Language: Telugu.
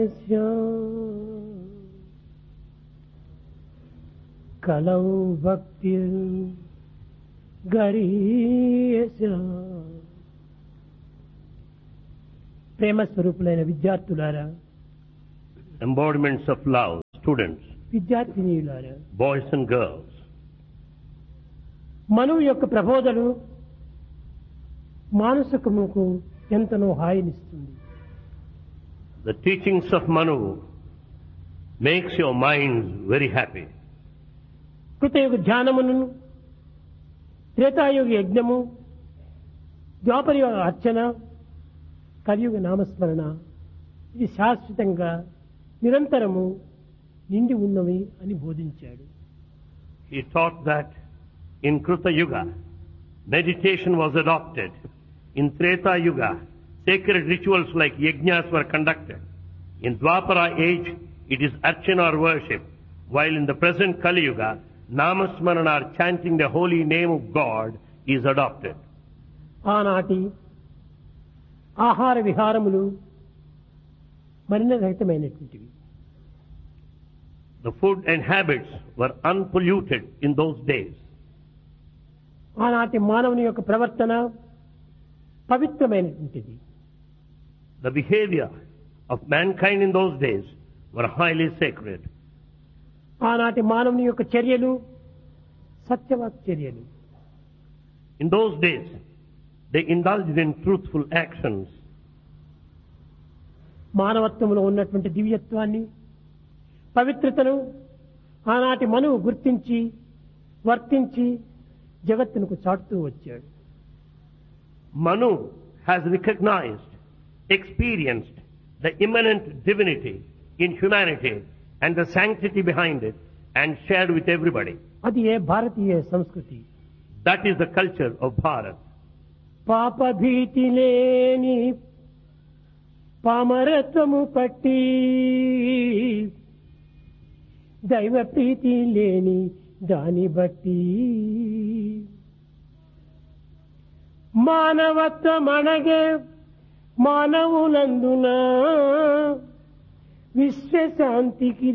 కలౌ భక్తి గరీయస. ప్రేమ స్వరూపులైన విద్యార్థులారా, embodiments of love, students, విద్యార్థినీయులారా, boys and girls, మనువు యొక్క ప్రబోధలు మానసికముకు ఎంతనో హాయినిస్తుంది. the teachings of Manu makes your minds very happy. కృతయుగ ధ్యానమును, త్రేతాయుగ యజ్ఞము, ద్వాపరయుగ అర్చన, కలియుగ నామస్మరణ ఇది శాశ్వతంగా నిరంతరము నిండి ఉన్నవి అని బోధించాడు. He taught that in Kruta Yuga, meditation was adopted. In Treta Yuga, sacred rituals like yajnas were conducted. In Dwapara age, it is archana or worship, while in the present Kali Yuga, namasmarana or chanting the holy name of God is adopted. ఆనాటి ఆహార విహారములు మలినరహితమైనటువంటివి. The food and habits were unpolluted in those days. ఆనాటి మానవుని యొక్క ప్రవర్తన పవిత్రమైనటువంటిది. The behavior of mankind in those days were highly sacred. ఆనాటి మానవుని యొక్క చర్యలు సత్యవత్ చర్యలు. In those days, they indulged in truthful actions. మానవత్వంలో ఉన్నటువంటి దివ్యత్వాన్ని, పవిత్రతను ఆనాటి మనువు గుర్తించి వర్తించి జగత్తునకు చాటుతూ వచ్చాడు. Manu has recognized, experienced the immanent divinity in humanity and the sanctity behind it and shared with everybody. అది ఏ భారతీయ సంస్కృతి. That is the culture of Bharat. పాప భీతి లేని పామరత్వము పట్టి, దైవ ప్రీతి లేని దాని బట్టి, మానవత్వమనగే మానవులందున విశ్వశాంతికి